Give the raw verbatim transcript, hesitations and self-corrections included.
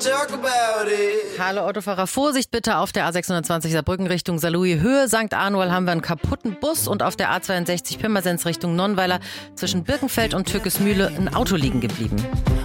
talk about it. Hallo Autofahrer, Vorsicht bitte auf der A sechshundertzwanzig Saarbrücken Richtung Saarlouis Höhe. Sankt Anual haben wir einen kaputten Bus und auf der A zweiundsechzig Pirmasens Richtung Nonnweiler zwischen Birkenfeld und Türkesmühle ein Auto liegen geblieben.